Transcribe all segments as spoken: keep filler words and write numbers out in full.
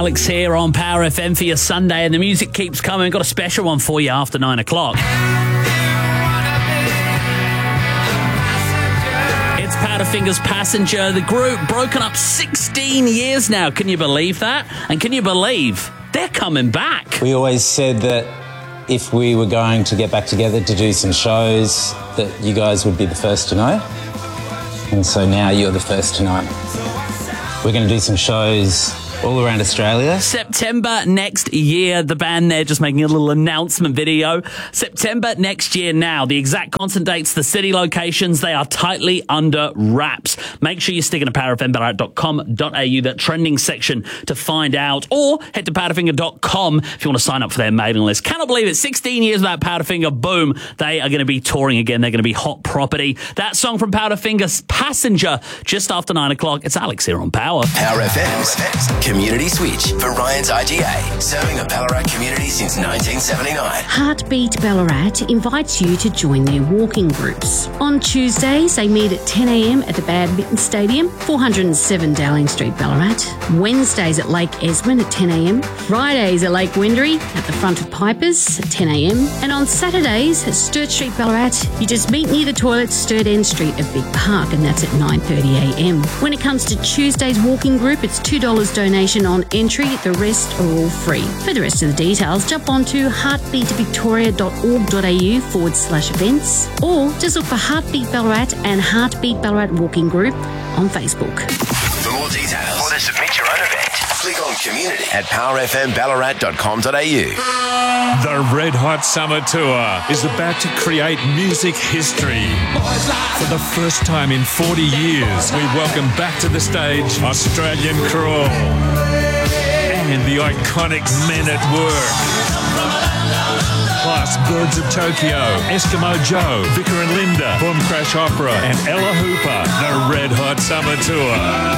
Alex here on Power F M for your Sunday, and the music keeps coming. Got a special one for you after nine o'clock. It's Powderfinger's Passenger. The group broken up sixteen years now. Can you believe that? And can you believe they're coming back? We always said that if we were going to get back together to do some shows, that you guys would be the first to know. And so now you're the first to know. We're going to do some shows all around Australia. September next year. The band there just making a little announcement video. September next year now. The exact concert dates, the city locations, they are tightly under wraps. Make sure you stick into power f m ballarat dot com dot a u, that trending section, to find out. Or head to powderfinger dot com if you want to sign up for their mailing list. Cannot believe it. sixteen years without Powderfinger. Boom. They are going to be touring again. They're going to be hot property. That song from Powderfinger's Passenger, just after nine o'clock. It's Alex here on Power. Power F M's Community Switch for Ryan's I G A, serving the Ballarat community since nineteen seventy-nine. Heartbeat Ballarat invites you to join their walking groups. On Tuesdays, they meet at ten a m at the Badminton Stadium, four oh seven Dowling Street, Ballarat. Wednesdays at Lake Esmond at ten a m. Fridays at Lake Wendouree at the front of Pipers at ten a m. And on Saturdays at Sturt Street, Ballarat, you just meet near the toilets, Sturt End Street at Big Park, and that's at nine thirty a m. When it comes to Tuesday's walking group, it's two dollars donation on entry. The rest are all free. For the rest of the details, jump on to heartbeatvictoria.org.au forward slash events, or just look for Heartbeat Ballarat and Heartbeat Ballarat Walking Group on Facebook. For more details or to submit your own event, click on community at power f m ballarat dot com dot a u. The Red Hot Summer Tour is about to create music history. For the first time in forty years, we welcome back to the stage Australian Crawl and the iconic Men at Work. Plus Birds of Tokyo, Eskimo Joe, Vicar and Linda, Boom Crash Opera and Ella Hooper. The Red Hot Summer Tour.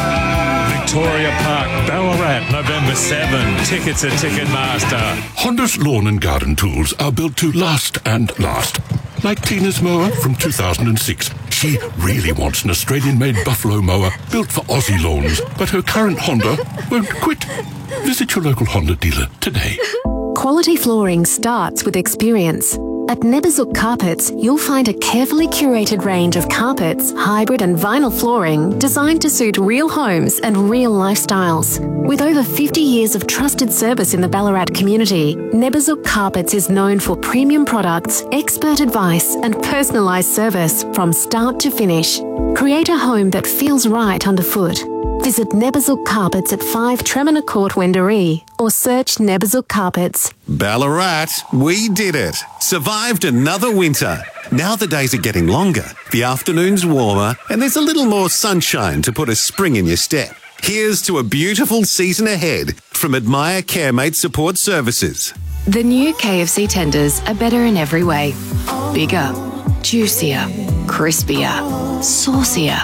Victoria Park, Ballarat, November seventh. Tickets at Ticketmaster. Honda's lawn and garden tools are built to last and last. Like Tina's mower from two thousand six. She really wants an Australian-made Buffalo mower built for Aussie lawns, but her current Honda won't quit. Visit your local Honda dealer today. Quality flooring starts with experience. At Neberzuk Carpets, you'll find a carefully curated range of carpets, hybrid and vinyl flooring designed to suit real homes and real lifestyles. With over fifty years of trusted service in the Ballarat community, Neberzuk Carpets is known for premium products, expert advice and personalised service from start to finish. Create a home that feels right underfoot. Visit Neberzuk Carpets at five Tremina Court, Wendouree, or search Neberzuk Carpets. Ballarat, we did it. Survived another winter. Now the days are getting longer, the afternoons warmer, and there's a little more sunshine to put a spring in your step. Here's to a beautiful season ahead from Admire CareMate Support Services. The new K F C tenders are better in every way. Bigger, juicier, crispier, saucier,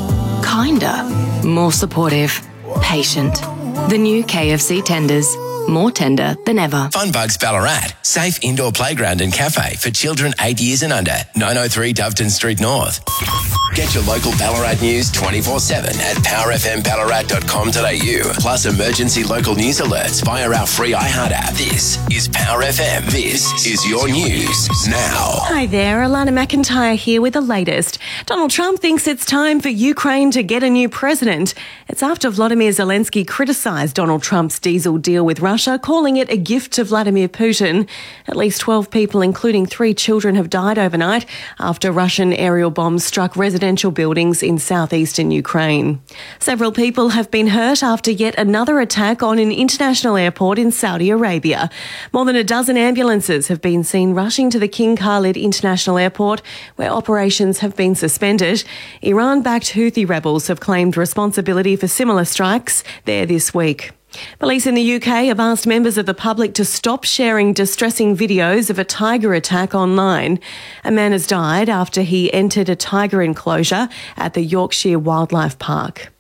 kinder, more supportive, patient. The new K F C tenders, more tender than ever. Funbugs Ballarat, safe indoor playground and cafe for children eight years and under. nine oh three Doveton Street North. Get your local Ballarat news twenty-four seven at power f m ballarat dot com dot a u. Plus emergency local news alerts via our free iHeart app. This is Power F M. This is your news now. Hi there, Alana McIntyre here with the latest. Donald Trump thinks it's time for Ukraine to get a new president. It's after Vladimir Zelensky criticised Donald Trump's diesel deal with Russia, calling it a gift to Vladimir Putin. At least twelve people, including three children, have died overnight after Russian aerial bombs struck residential buildings in southeastern Ukraine. Several people have been hurt after yet another attack on an international airport in Saudi Arabia. More than a dozen ambulances have been seen rushing to the King Khalid International Airport, where operations have been suspended. Iran-backed Houthi rebels have claimed responsibility for similar strikes there this week. Police in the U K have asked members of the public to stop sharing distressing videos of a tiger attack online. A man has died after he entered a tiger enclosure at the Yorkshire Wildlife Park.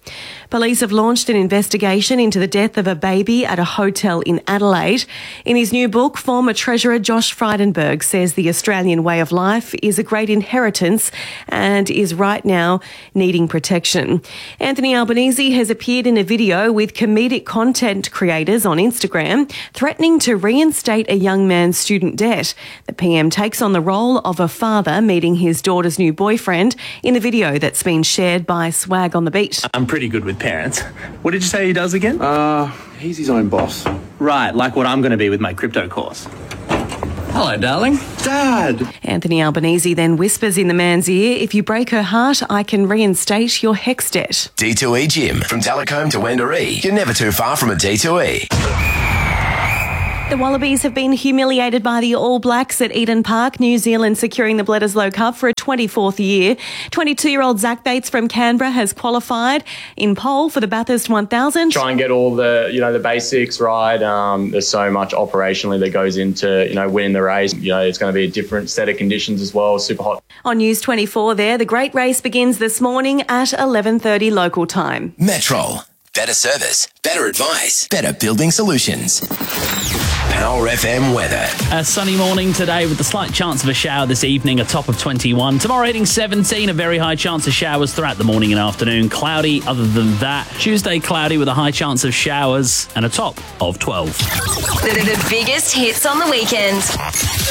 Police have launched an investigation into the death of a baby at a hotel in Adelaide. In his new book, former Treasurer Josh Frydenberg says the Australian way of life is a great inheritance and is right now needing protection. Anthony Albanese has appeared in a video with comedic content creators on Instagram, threatening to reinstate a young man's student debt. The P M takes on the role of a father meeting his daughter's new boyfriend in a video that's been shared by Swag on the Beat. I'm pretty good with parents. What did you say he does again? Uh, he's his own boss. Right, like what I'm going to be with my crypto course. Hello, darling. Dad! Anthony Albanese then whispers in the man's ear, if you break her heart, I can reinstate your HEX debt. D two E Gym. From Telecombe to Wendouree. You're never too far from a D two E. The Wallabies have been humiliated by the All Blacks at Eden Park, New Zealand securing the Bledisloe Cup for a twenty-fourth year. twenty-two-year-old Zach Bates from Canberra has qualified in pole for the Bathurst one thousand. Try and get all the, you know, the basics right. Um, there's so much operationally that goes into, you know, winning the race. You know, it's going to be a different set of conditions as well, super hot. On News twenty-four there, the great race begins this morning at eleven thirty local time. Metrol. Better service, better advice, better building solutions. Power F M weather. A sunny morning today with a slight chance of a shower this evening, a top of twenty-one. Tomorrow hitting seventeen, a very high chance of showers throughout the morning and afternoon. Cloudy other than that. Tuesday cloudy with a high chance of showers and a top of twelve. The, the biggest hits on the weekend.